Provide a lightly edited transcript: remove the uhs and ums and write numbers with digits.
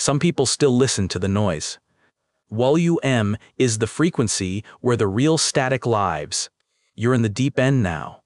Some people still listen to the noise. WUM is the frequency where the real static lives. You're in the deep end now.